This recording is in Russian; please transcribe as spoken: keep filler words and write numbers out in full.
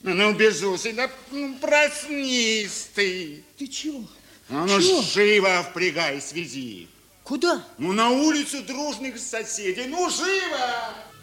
Ну, Безусый, да ну, проснись ты. Ты чего? А ну, Чего? живо впрягай, свези. Куда? Ну, на улицу дружных соседей. Ну, живо!